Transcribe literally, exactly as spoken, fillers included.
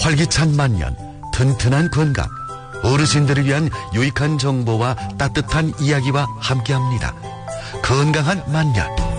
활기찬 만년, 튼튼한 건강, 어르신들을 위한 유익한 정보와 따뜻한 이야기와 함께합니다. 건강한 만년.